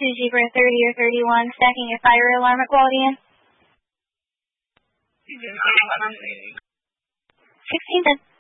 Zebra 30 or 31, stacking your fire alarm at quality in. 1610.